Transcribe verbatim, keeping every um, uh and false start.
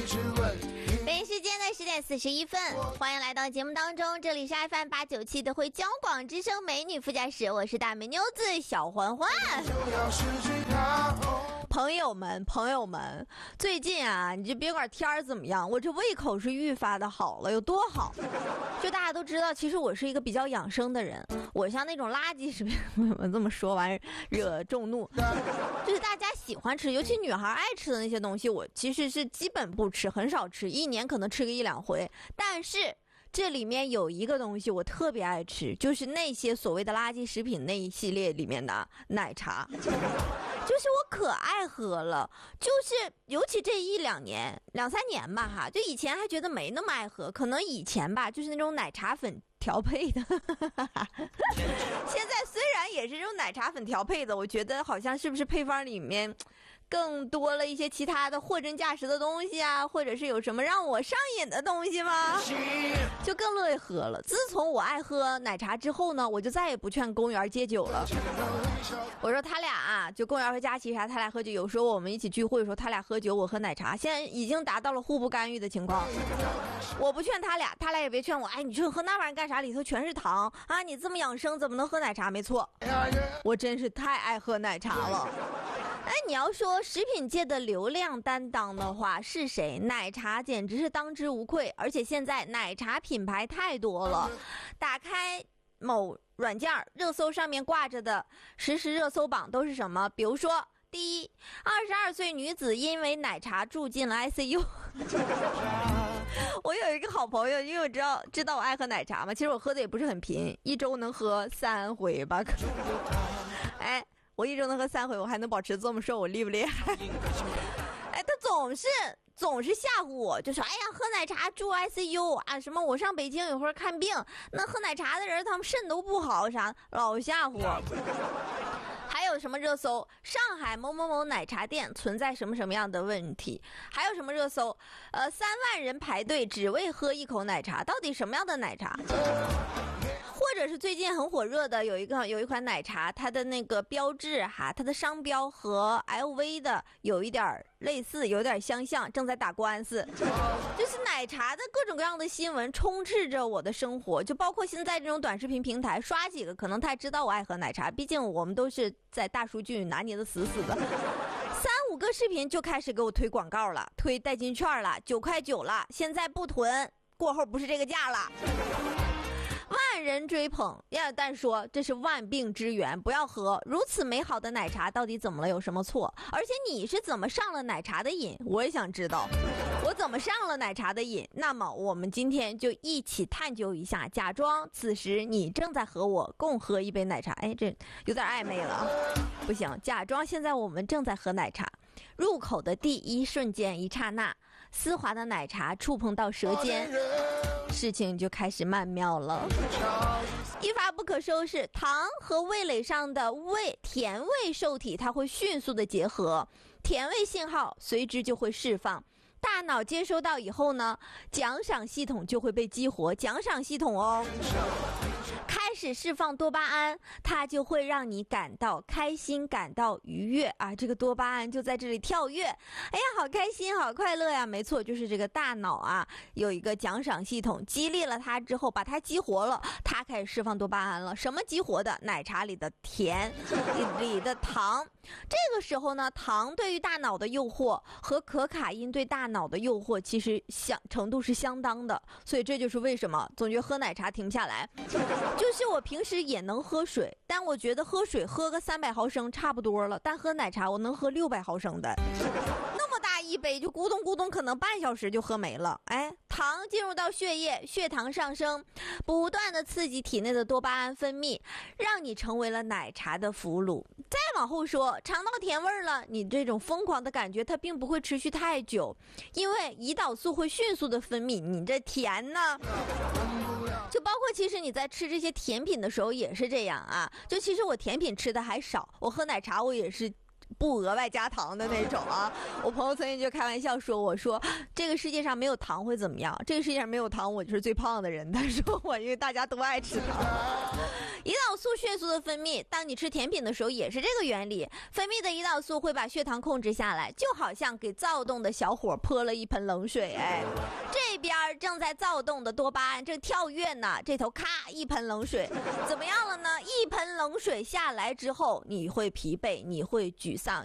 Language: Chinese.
北京时间的十点四十一分，欢迎来到节目当中，这里是 F M 八九七的汇江广之声美女副驾驶，我是大美妞子小环环。朋友们，朋友们，最近啊，你就别管天儿怎么样，我这胃口是愈发的好了，有多好？就大家都知道，其实我是一个比较养生的人，我像那种垃圾食品，我这么说完惹众怒，就是大家喜欢吃，尤其女孩爱吃的那些东西，我其实是基本不吃，很少吃，一年可能吃个一两回。但是这里面有一个东西我特别爱吃，就是那些所谓的垃圾食品那一系列里面的奶茶。就是我可爱喝了，就是尤其这一两年两三年吧哈，就以前还觉得没那么爱喝，可能以前吧就是那种奶茶粉调配的现在虽然也是这种奶茶粉调配的，我觉得好像是不是配方里面更多了一些其他的货真价实的东西啊，或者是有什么让我上瘾的东西吗？就更乐意喝了。自从我爱喝奶茶之后呢，我就再也不劝公园戒酒了。我说他俩啊，就公园和佳琪啥，他俩喝酒，有时候我们一起聚会的时候，他俩喝酒，我喝奶茶，现在已经达到了互不干预的情况。我不劝他俩，他俩也别劝我。哎，你说喝那玩意儿干啥？里头全是糖啊！你这么养生，怎么能喝奶茶？没错，我真是太爱喝奶茶了。哎，你要说食品界的流量担当的话是谁？奶茶简直是当之无愧，而且现在奶茶品牌太多了，打开某软件热搜上面挂着的实时热搜榜都是什么？比如说第一，二十二岁女子因为奶茶住进了 I C U 我有一个好朋友，因为我知道知道我爱喝奶茶嘛，其实我喝的也不是很频，一周能喝三回吧。哎，我一周能喝三回，我还能保持这么瘦，我厉不厉害？哎，他总是总是吓唬我，就说哎呀，喝奶茶住 I C U 啊，什么我上北京有会儿看病，那喝奶茶的人他们肾都不好啥，老吓唬我。还有什么热搜？上海某某某奶茶店存在什么什么样的问题？还有什么热搜？呃，三万人排队只为喝一口奶茶，到底什么样的奶茶？或者是最近很火热的有一个有一款奶茶，它的那个标志哈，它的商标和 L V 的有一点类似，有点相像，正在打官司。就是奶茶的各种各样的新闻充斥着我的生活，就包括现在这种短视频平台，刷几个可能他知道我爱喝奶茶，毕竟我们都是在大数据拿捏的死死的。三五个视频就开始给我推广告了，推代金券了，九块九了，现在不囤，过后不是这个价了。万人追捧，要但说这是万病之源，不要喝如此美好的奶茶，到底怎么了？有什么错？而且你是怎么上了奶茶的瘾？我也想知道，我怎么上了奶茶的瘾？那么我们今天就一起探究一下，假装此时你正在和我共喝一杯奶茶。哎，这有点暧昧了，不行，假装现在我们正在喝奶茶，入口的第一瞬间，一刹那，丝滑的奶茶触碰到舌尖，事情就开始曼妙了。一发不可收拾，糖和味蕾上的味甜味受体它会迅速的结合，甜味信号随之就会释放，大脑接收到以后呢，奖赏系统就会被激活，奖赏系统哦开始释放多巴胺，它就会让你感到开心，感到愉悦啊！这个多巴胺就在这里跳跃，哎呀，好开心，好快乐呀！没错，就是这个大脑啊，有一个奖赏系统，激励了它之后，把它激活了，它开始释放多巴胺了。什么激活的？奶茶里的甜，里的糖。这个时候呢，糖对于大脑的诱惑和可卡因对大脑的诱惑其实相程度是相当的，所以这就是为什么总觉得喝奶茶停不下来。就是我平时也能喝水，但我觉得喝水喝个三百毫升差不多了，但喝奶茶我能喝六百毫升的，那么大一杯就咕咚咕咚，可能半小时就喝没了。哎，糖进入到血液，血糖上升，不断的刺激体内的多巴胺分泌，让你成为了奶茶的俘虏。再往后说，尝到甜味了，你这种疯狂的感觉它并不会持续太久，因为胰岛素会迅速的分泌，你这甜呢就包括其实你在吃这些甜品的时候也是这样啊，就其实我甜品吃的还少，我喝奶茶我也是不额外加糖的那种啊。我朋友曾经就开玩笑说，我说这个世界上没有糖会怎么样？这个世界上没有糖，我就是最胖的人。他说我因为大家都爱吃糖。胰岛胰岛素迅速的分泌，当你吃甜品的时候也是这个原理，分泌的胰岛素会把血糖控制下来，就好像给躁动的小伙泼了一盆冷水。哎，这边正在躁动的多巴胺正跳跃呢，这头咔一盆冷水，怎么样了呢？一盆冷水下来之后，你会疲惫，你会沮丧，